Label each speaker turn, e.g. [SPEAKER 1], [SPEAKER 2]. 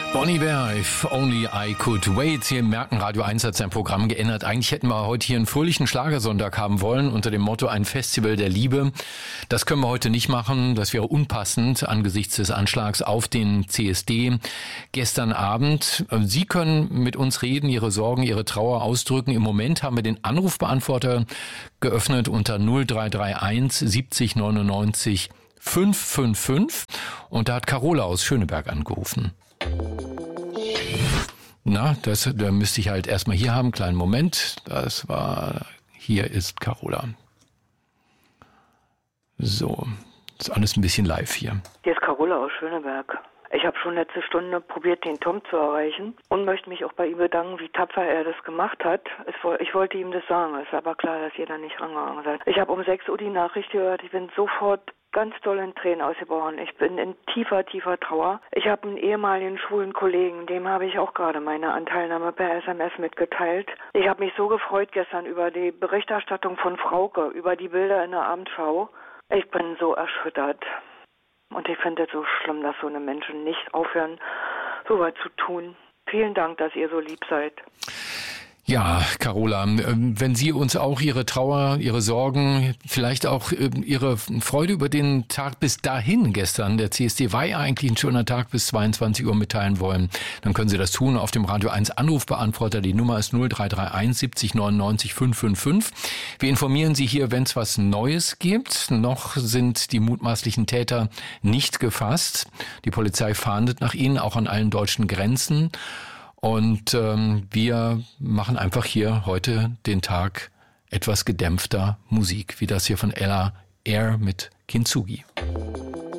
[SPEAKER 1] Bon Iver, If Only I Could Wait. Hier im Merken Radio 1 hat sein Programm geändert. Eigentlich hätten wir heute hier einen fröhlichen Schlagersonntag haben wollen unter dem Motto ein Festival der Liebe. Das können wir heute nicht machen. Das wäre unpassend angesichts des Anschlags auf den CSD gestern Abend. Sie können mit uns reden, Ihre Sorgen, Ihre Trauer ausdrücken. Im Moment haben wir den Anrufbeantworter geöffnet unter 0331 70 99 555. Und da hat Carola aus Schöneberg angerufen. Na, da müsste ich halt erstmal hier haben. Kleinen Moment. Hier ist Carola. So, ist alles ein bisschen live hier.
[SPEAKER 2] Hier ist Carola aus Schöneberg. Ich habe schon letzte Stunde probiert, den Tom zu erreichen und möchte mich auch bei ihm bedanken, wie tapfer er das gemacht hat. Ich wollte ihm das sagen, es ist aber klar, dass ihr da nicht rangegangen seid. Ich habe um 6 Uhr die Nachricht gehört, ich bin sofort ganz doll in Tränen ausgebrochen. Ich bin in tiefer Trauer. Ich habe einen ehemaligen schwulen Kollegen, dem habe ich auch gerade meine Anteilnahme per SMS mitgeteilt. Ich habe mich so gefreut gestern über die Berichterstattung von Frauke, über die Bilder in der Abendschau. Ich bin so erschüttert. Und ich finde es so schlimm, dass so eine Menschen nicht aufhören, so was zu tun. Vielen Dank, dass ihr so lieb seid.
[SPEAKER 1] Ja, Carola, wenn Sie uns auch Ihre Trauer, Ihre Sorgen, vielleicht auch Ihre Freude über den Tag bis dahin gestern, der CSD war ja eigentlich ein schöner Tag, bis 22 Uhr mitteilen wollen, dann können Sie das tun auf dem Radio 1 Anrufbeantworter. Die Nummer ist 0331 70 99 555. Wir informieren Sie hier, wenn es was Neues gibt. Noch sind die mutmaßlichen Täter nicht gefasst. Die Polizei fahndet nach ihnen, auch an allen deutschen Grenzen. Und wir machen einfach hier heute den Tag etwas gedämpfter Musik, wie das hier von Ella Air mit Kintsugi.